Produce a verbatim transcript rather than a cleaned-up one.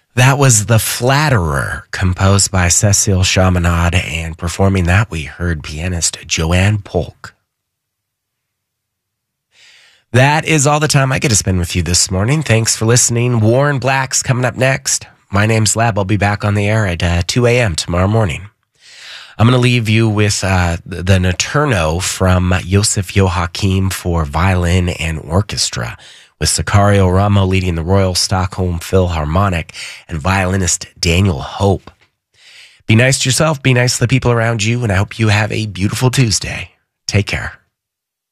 That was The Flatterer, composed by Cecile Chaminade, and performing that we heard pianist Joanne Polk. That is all the time I get to spend with you this morning. Thanks for listening. Warren Black's coming up next. My name's Lab. I'll be back on the air at uh, two a.m. tomorrow morning. I'm going to leave you with uh, the Notturno from Joseph Joachim for violin and orchestra, with Sicario Ramo leading the Royal Stockholm Philharmonic and violinist Daniel Hope. Be nice to yourself, be nice to the people around you, and I hope you have a beautiful Tuesday. Take care.